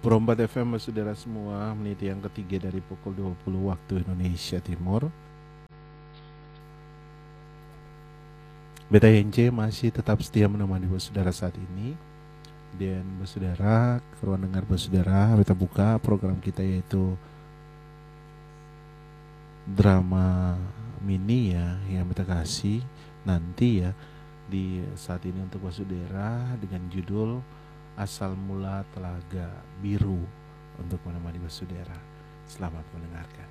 Perombat FM saudara semua, menit yang ketiga dari pukul 20 waktu Indonesia Timur. Beta NC masih tetap setia menemani saudara saat ini. Dan saudara, keruan dengar saudara, beta buka program kita yaitu drama mini ya, yang beta kasih nanti ya di saat ini untuk saudara dengan judul Asal Mula Telaga Biru untuk menemani saudara. Selamat mendengarkan.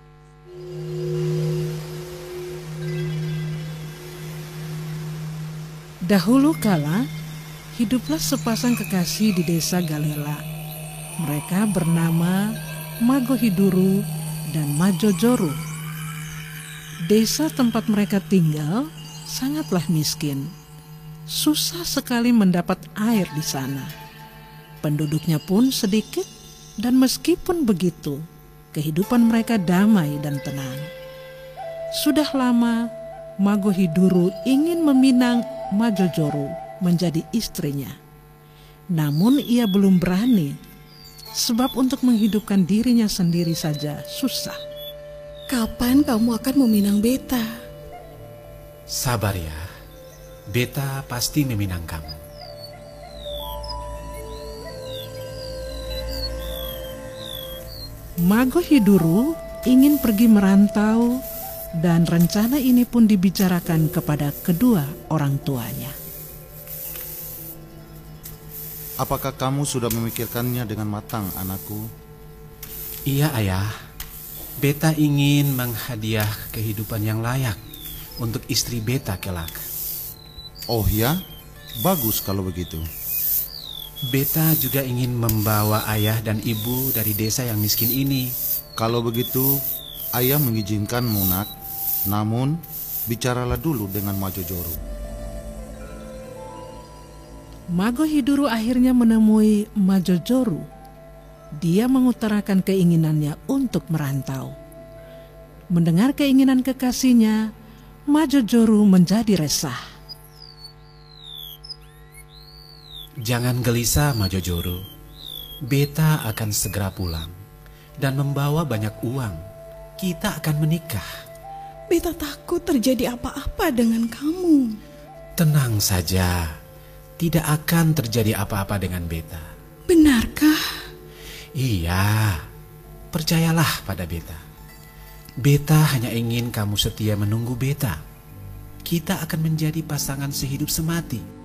Dahulu kala, hiduplah sepasang kekasih di desa Galela. Mereka bernama Magohiduru dan Majojoru. Desa tempat mereka tinggal sangatlah miskin. Susah sekali mendapat air di sana. Penduduknya pun sedikit, dan meskipun begitu, kehidupan mereka damai dan tenang. Sudah lama, Magohiduru ingin meminang Majojoru menjadi istrinya. Namun ia belum berani, sebab untuk menghidupkan dirinya sendiri saja susah. Kapan kamu akan meminang beta? Sabar ya. Beta pasti meminang kamu. Magohiduru ingin pergi merantau, dan rencana ini pun dibicarakan kepada kedua orang tuanya. Apakah kamu sudah memikirkannya dengan matang, anakku? Iya, ayah. Beta ingin menghadiah kehidupan yang layak untuk istri beta kelak. Oh ya, bagus kalau begitu. Beta juga ingin membawa ayah dan ibu dari desa yang miskin ini. Kalau begitu, ayah mengizinkanmu, nak. Namun, bicaralah dulu dengan Majojoru. Magohiduru akhirnya menemui Majojoru. Dia mengutarakan keinginannya untuk merantau. Mendengar keinginan kekasihnya, Majojoru menjadi resah. Jangan gelisah, Majojoru. Beta akan segera pulang dan membawa banyak uang. Kita akan menikah. Beta takut terjadi apa-apa dengan kamu. Tenang saja. Tidak akan terjadi apa-apa dengan beta. Benarkah? Iya. Percayalah pada beta. Beta hanya ingin kamu setia menunggu beta. Kita akan menjadi pasangan sehidup semati.